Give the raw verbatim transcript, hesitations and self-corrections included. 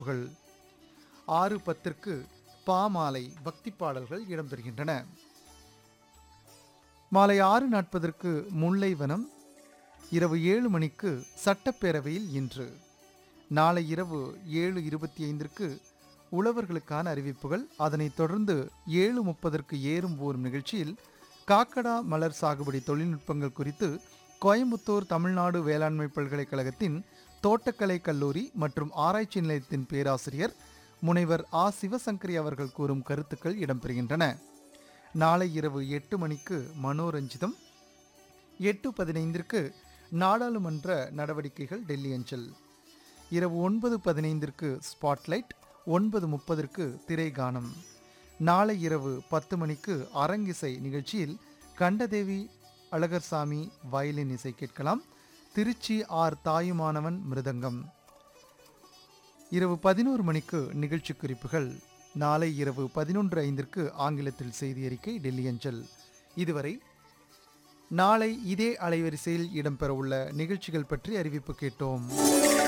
புகழ். ஆறு பத்திற்கு பாமாலை பக்தி பாடல்கள் இடம்பெறுகின்றன. மாலை ஆறு நாற்பதற்கு முல்லைவனம். இரவு ஏழு மணிக்கு சட்டப்பேரவையில் இன்று. நாளை இரவு ஏழு இருபத்தி ஐந்திற்கு உழவர்களுக்கான அறிவிப்புகள். அதனைத் தொடர்ந்து ஏழு முப்பதற்கு ஏறும் ஊறும் நிகழ்ச்சியில் காக்கடா மலர் சாகுபடி தொழில்நுட்பங்கள் குறித்து கோயம்புத்தூர் தமிழ்நாடு வேளாண்மை பல்கலைக்கழகத்தின் தோட்டக்கலை கல்லூரி மற்றும் ஆராய்ச்சி நிலையத்தின் பேராசிரியர் முனைவர் ஆ சிவசங்கரி அவர்கள் கூறும் கருத்துக்கள் இடம்பெறுகின்றன. நாளை இரவு எட்டு மணிக்கு மனோரஞ்சிதம். எட்டு பதினைந்திற்கு நாடாளுமன்ற நடவடிக்கைகள் டெல்லி அஞ்சல். இரவு ஒன்பது பதினைந்திற்கு ஸ்பாட்லைட். ஒன்பது முப்பதற்கு திரைகானம். நாளை இரவு பத்து மணிக்கு அரங்கிசை நிகழ்ச்சியில் கண்டதேவி அழகர்சாமி வயலின் இசை கேட்கலாம். திருச்சி ஆர் தாயுமானவன் மிருதங்கம். இரவு பதினோரு மணிக்கு நிகழ்ச்சி குறிப்புகள். நாளை இரவு பதினொன்று ஐந்திற்கு ஆங்கிலத்தில் செய்தி அறிக்கை டெல்லி அஞ்சல். இதுவரை நாளை இதே அலைவரிசையில் இடம்பெறவுள்ள நிகழ்ச்சிகள் பற்றி அறிவிப்பு கேட்டோம்.